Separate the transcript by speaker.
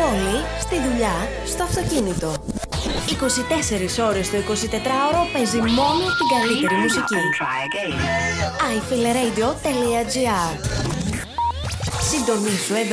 Speaker 1: πόλη, στη δουλειά, στο αυτοκίνητο. 24 ώρες το 24ωρο παίζει μόνο την καλύτερη μουσική. iFeelRadio.gr. Συντονίσου εδώ